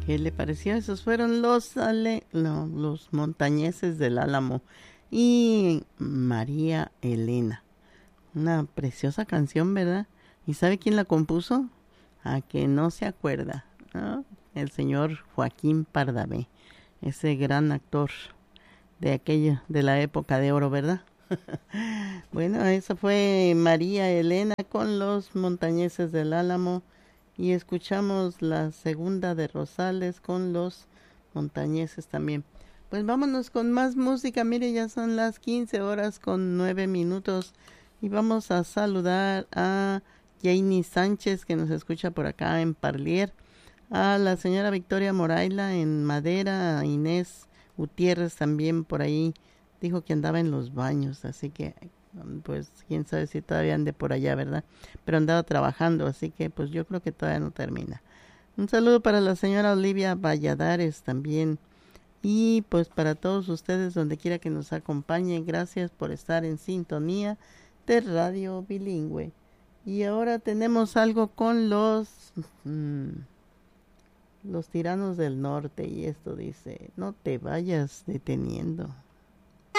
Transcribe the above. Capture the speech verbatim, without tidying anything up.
¿Qué le pareció? Esos fueron los, ale, no, los montañeses del Álamo y María Elena. Una preciosa canción, ¿verdad? ¿Y sabe quién la compuso? A que no se acuerda, ¿no? El señor Joaquín Pardavé, ese gran actor de aquella, de la época de oro, ¿verdad? Bueno, esa fue María Elena con los montañeses del Álamo y escuchamos la segunda de Rosales con los montañeses también. Pues vámonos con más música, mire, ya son las quince horas con nueve minutos y vamos a saludar a Janie Sánchez que nos escucha por acá en Parlier, a la señora Victoria Moraila en Madera, a Inés Gutiérrez también por ahí, dijo que andaba en los baños, así que pues quién sabe si todavía ande por allá, ¿verdad? Pero andaba trabajando, así que pues yo creo que todavía no termina. Un saludo para la señora Olivia Valladares también. Y pues para todos ustedes, donde quiera que nos acompañen, gracias por estar en sintonía de Radio Bilingüe. Y ahora tenemos algo con los, mmm, los tiranos del norte y esto dice, no te vayas deteniendo.